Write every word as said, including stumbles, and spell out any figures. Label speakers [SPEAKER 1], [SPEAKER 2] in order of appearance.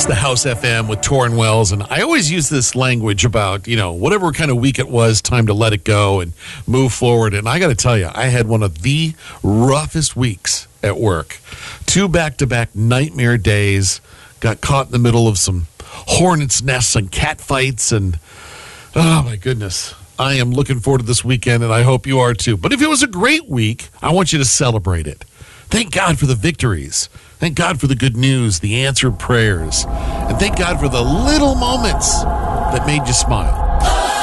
[SPEAKER 1] It's the House F M with Torrin Wells, and I always use this language about, you know, whatever kind of week it was, time to let it go and move forward. And I got to tell you, I had one of the roughest weeks at work. Two back-to-back nightmare days. Got caught in the middle of some hornets' nests and cat fights, and oh my goodness. I am looking forward to this weekend, and I hope you are too. But if it was a great week, I want you to celebrate it. Thank God for the victories. Thank God for the good news, the answered prayers. And thank God for the little moments that made you smile.